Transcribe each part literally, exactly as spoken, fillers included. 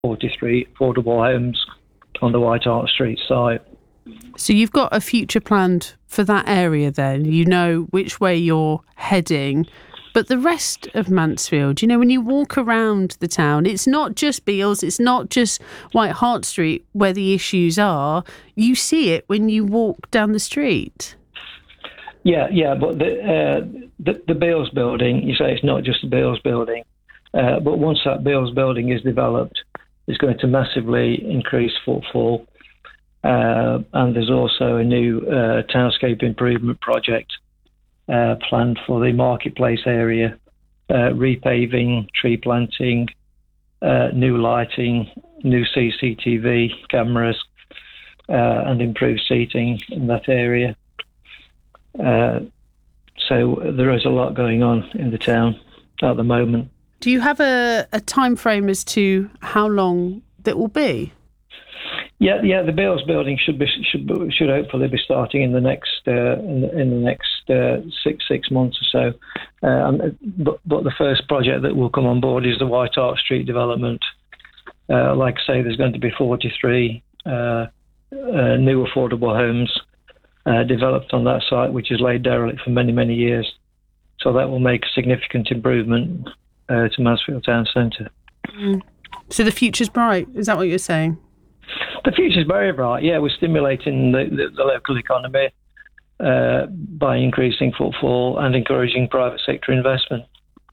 forty-three affordable homes on the White Hart Street site. So you've got a future planned for that area then. You know which way you're heading. But the rest of Mansfield, you know, when you walk around the town, it's not just Beales, it's not just White Hart Street where the issues are. You see it when you walk down the street. Yeah, yeah, but the uh, the, the Beales building, you say it's not just the Beales building, uh, but once that Beales building is developed, it's going to massively increase footfall. Uh, and there's also a new uh, townscape improvement project uh, planned for the marketplace area, uh, repaving, tree planting, uh, new lighting, new C C T V cameras, uh, and improved seating in that area. Uh, so there is a lot going on in the town at the moment. Do you have a, a time frame as to how long that will be? Yeah, yeah. The Beales building should be should should hopefully be starting in the next uh, in, the, in the next uh, six six months or so. Um, but but the first project that will come on board is the White Hart Street development. Uh, like I say, there's going to be forty-three uh, uh, new affordable homes uh, developed on that site, which is laid derelict for many many years. So that will make a significant improvement uh, to Mansfield Town Centre. Mm. So the future's bright. Is that what you're saying? The future's very bright. Yeah, we're stimulating the, the, the local economy uh, by increasing footfall and encouraging private sector investment.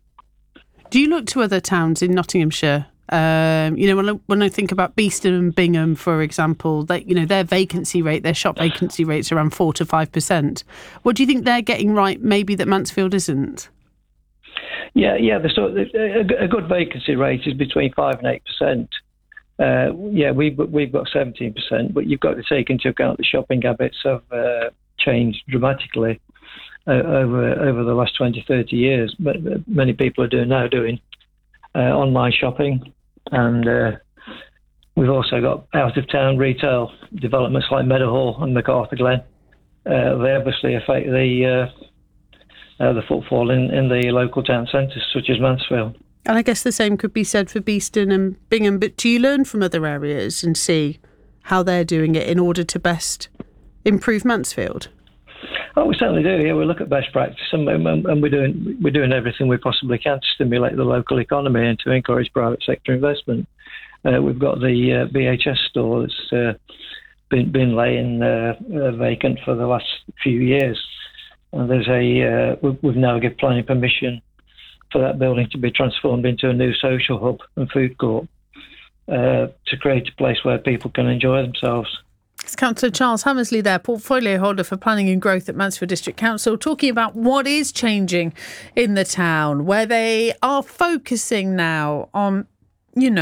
Do you look to other towns in Nottinghamshire? Um, you know, when I, when I think about Beeston and Bingham, for example, they, you know, their vacancy rate, their shop vacancy rate's around four to five percent. What do you think they're getting right? Maybe that Mansfield isn't. Yeah, yeah. The sort of, a, a good vacancy rate is between five and eight percent. Uh, yeah, we've we've got seventeen percent, but you've got to take into account the shopping habits have uh, changed dramatically uh, over over the last twenty, thirty years. But many people are doing now doing uh, online shopping, and uh, we've also got out of town retail developments like Meadowhall and MacArthur Glen. Uh, they obviously affect the uh, uh, the footfall in, in the local town centres, such as Mansfield. And I guess the same could be said for Beeston and Bingham. But do you learn from other areas and see how they're doing it in order to best improve Mansfield? Oh, we certainly do. Yeah, we look at best practice, and, and we're doing we're doing everything we possibly can to stimulate the local economy and to encourage private sector investment. Uh, we've got the uh, B H S store that's uh, been been laying uh, uh, vacant for the last few years, and there's a uh, we've, we've now given planning permission for that building to be transformed into a new social hub and food court uh, to create a place where people can enjoy themselves. It's Councillor Charles Hammersley there, portfolio holder for planning and growth at Mansfield District Council, talking about what is changing in the town, where they are focusing now on, you know,